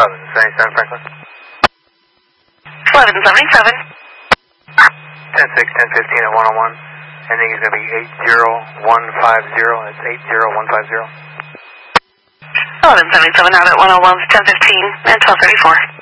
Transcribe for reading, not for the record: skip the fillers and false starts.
77 Franklin. 1177. 10-6, 10-15 at 101. Ending is going to be 80150. That's 80150. 1177 out at 101, 1015 and 1234.